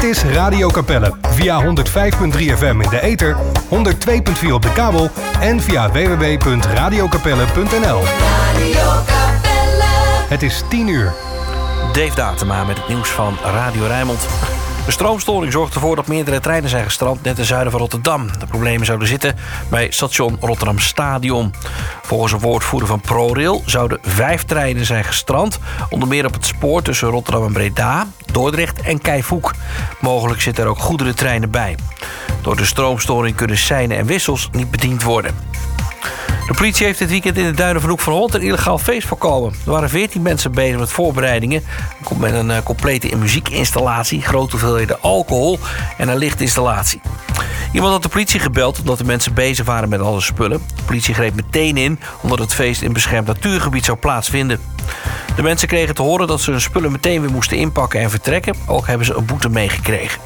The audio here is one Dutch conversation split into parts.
is Radio Capelle. Via 105.3 FM in de ether, 102.4 op de kabel en via www.radiocapelle.nl. Het is 10 uur. Dave Datema met het nieuws van Radio Rijnmond. De stroomstoring zorgt ervoor dat meerdere treinen zijn gestrand net ten zuiden van Rotterdam. De problemen zouden zitten bij station Rotterdam Stadion. Volgens een woordvoerder van ProRail zouden 5 treinen zijn gestrand. Onder meer op het spoor tussen Rotterdam en Breda, Dordrecht en Keivoek. Mogelijk zitten er ook goederentreinen bij. Door de stroomstoring kunnen seinen en wissels niet bediend worden. De politie heeft dit weekend in de duinen van Hoek van Holland een illegaal feest voorkomen. Er waren 14 mensen bezig met voorbereidingen. Met een complete muziekinstallatie, grote hoeveelheden alcohol en een lichtinstallatie. Iemand had de politie gebeld omdat de mensen bezig waren met alle spullen. De politie greep meteen in omdat het feest in beschermd natuurgebied zou plaatsvinden. De mensen kregen te horen dat ze hun spullen meteen weer moesten inpakken en vertrekken. Ook hebben ze een boete meegekregen.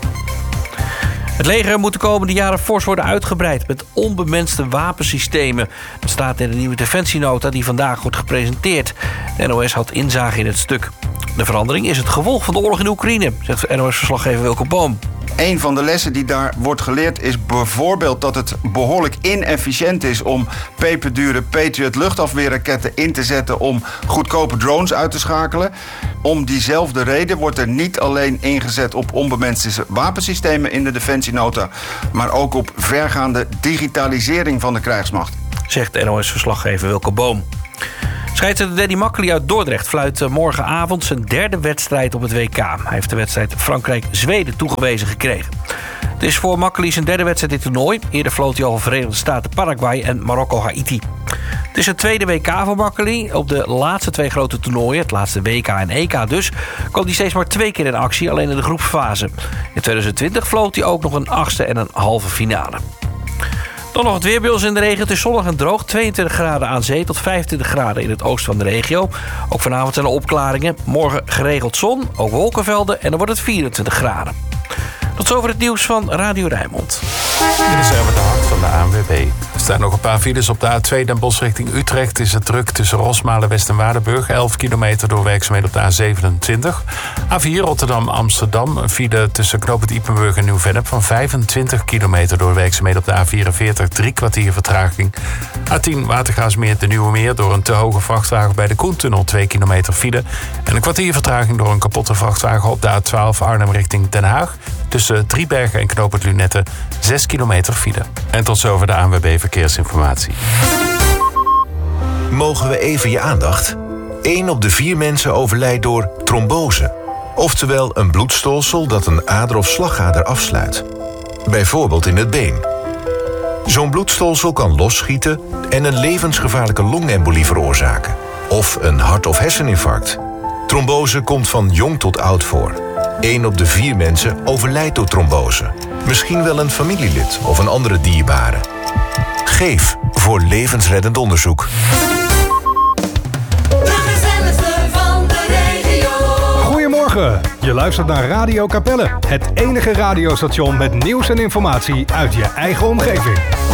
Het leger moet de komende jaren fors worden uitgebreid met onbemenste wapensystemen. Dat staat in de nieuwe defensienota die vandaag wordt gepresenteerd. De NOS had inzage in het stuk. De verandering is het gevolg van de oorlog in Oekraïne, zegt NOS-verslaggever Wilco Boom. Een van de lessen die daar wordt geleerd is bijvoorbeeld dat het behoorlijk inefficiënt is om peperdure Patriot luchtafweerraketten in te zetten om goedkope drones uit te schakelen. Om diezelfde reden wordt er niet alleen ingezet op onbemenste wapensystemen in de defensienota, maar ook op vergaande digitalisering van de krijgsmacht, zegt NOS-verslaggever Wilco Boom. Scheidsrechter Danny Makkely uit Dordrecht fluit morgenavond zijn 3e wedstrijd op het WK. Hij heeft de wedstrijd Frankrijk-Zweden toegewezen gekregen. Het is voor Makkely zijn 3e wedstrijd in het toernooi. Eerder floot hij al van Verenigde Staten Paraguay en Marokko-Haiti. Het is het 2e WK voor Makkely. Op de laatste 2 grote toernooien, het laatste WK en EK dus, kwam hij steeds maar 2 keer in actie, alleen in de groepsfase. In 2020 floot hij ook nog een 8e en een halve finale. Dan nog het weerbeeld in de regio. Het is zonnig en droog. 22 graden aan zee tot 25 graden in het oosten van de regio. Ook vanavond zijn er opklaringen. Morgen geregeld zon, ook wolkenvelden en dan wordt het 24 graden. Tot zover het nieuws van Radio Rijnmond. Dit is Herbert de Hart van de ANWB. Er staan nog een paar files op de A2 Den Bosch richting Utrecht. Is het druk tussen Rosmalen, West en Waardenburg. 11 kilometer door werkzaamheden op de A27. A4 Rotterdam-Amsterdam. Een file tussen Knoopend Ypenburg en Nieuw-Vennep van 25 kilometer door werkzaamheden op de A44. 3 kwartier vertraging. A10 Watergraafsmeer de Nieuwe Meer door een te hoge vrachtwagen bij de Koentunnel. 2 kilometer file. En een kwartier vertraging door een kapotte vrachtwagen op de A12 Arnhem richting Den Haag. Tussen Driebergen en Knoopend Lunetten 6 kilometer file. En tot zover de ANWB Verkeersinformatie. Mogen we even je aandacht? 1 op de 4 mensen overlijdt door trombose. Oftewel een bloedstolsel dat een ader of slagader afsluit. Bijvoorbeeld in het been. Zo'n bloedstolsel kan losschieten en een levensgevaarlijke longembolie veroorzaken. Of een hart- of herseninfarct. Trombose komt van jong tot oud voor. 1 op de 4 mensen overlijdt door trombose. Misschien wel een familielid of een andere dierbare. Geef voor levensreddend onderzoek. De gezelligste van de regio. Goedemorgen, je luistert naar Radio Capelle. Het enige radiostation met nieuws en informatie uit je eigen omgeving.